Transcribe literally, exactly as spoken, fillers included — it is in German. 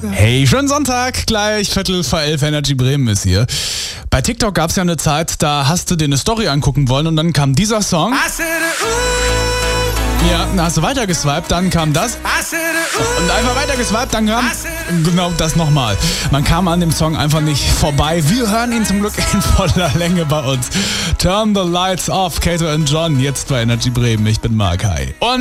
Hey, schönen Sonntag, gleich Viertel vor elf, Energy Bremen ist hier. Bei TikTok gab es ja eine Zeit, da hast du dir eine Story angucken wollen und dann kam dieser Song. Ja, dann hast du weiter geswiped, dann kam das. Und einfach weiter geswiped, dann kam genau das nochmal. Man kam an dem Song einfach nicht vorbei. Wir hören ihn zum Glück in voller Länge bei uns. Turn the lights off, Kato and John, jetzt bei Energy Bremen. Ich bin Mark, hi. Und